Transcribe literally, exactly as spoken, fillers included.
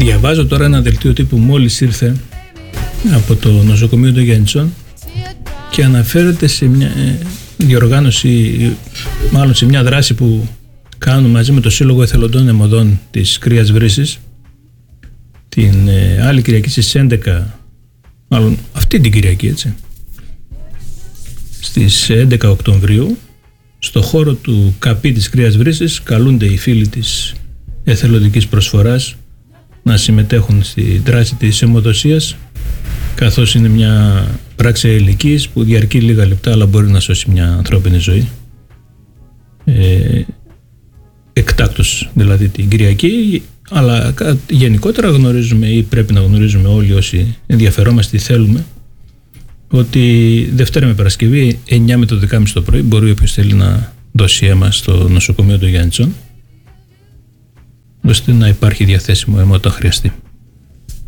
Διαβάζω τώρα ένα δελτίο τύπου μόλις ήρθε από το νοσοκομείο των Γιάννητσών και αναφέρεται σε μια διοργάνωση, μάλλον σε μια δράση που κάνουν μαζί με το Σύλλογο Εθελοντών Αιμοδών της Κρύας Βρύσης την ε, άλλη Κυριακή στις έντεκα, μάλλον αυτή την Κυριακή, έτσι, στις έντεκα Οκτωβρίου, στο χώρο του ΚΑΠΗ της Κρύας Βρύσης καλούνται οι φίλοι της εθελοντικής προσφοράς να συμμετέχουν στη δράση της αιμοδοσίας, καθώς είναι μια πράξη ελικής που διαρκεί λίγα λεπτά αλλά μπορεί να σώσει μια ανθρώπινη ζωή. Ε, εκτάκτως δηλαδή την Κυριακή, αλλά γενικότερα γνωρίζουμε ή πρέπει να γνωρίζουμε όλοι όσοι ενδιαφερόμαστε ή θέλουμε ότι Δευτέρα με Παρασκευή εννιά με το δέκα και μισή το πρωί μπορεί όποιος θέλει να δώσει αίμα στο νοσοκομείο των Γιάννητσων, ώστε να υπάρχει διαθέσιμο αίμα όταν χρειαστεί.